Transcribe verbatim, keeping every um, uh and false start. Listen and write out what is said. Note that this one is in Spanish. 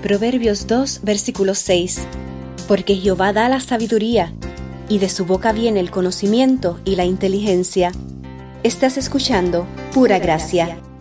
Proverbios dos, versículo seis. Porque Jehová da la sabiduría, y de su boca viene el conocimiento y la inteligencia. Estás escuchando Pura Gracia.